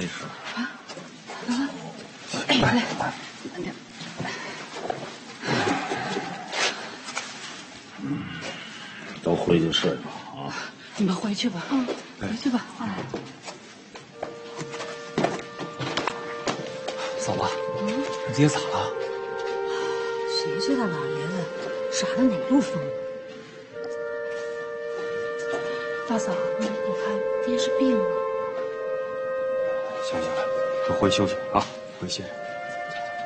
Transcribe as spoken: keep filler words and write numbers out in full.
没事。 啊，来，哎，来，慢点。 嗯，都回去睡吧啊！ 你们回去吧，嗯，回去吧，啊。 嫂子，嗯，你姐咋了？ 谁知道老爷子耍的哪路疯？ 大嫂，我看爹是病了。 行行了，都回去休息啊，回歇。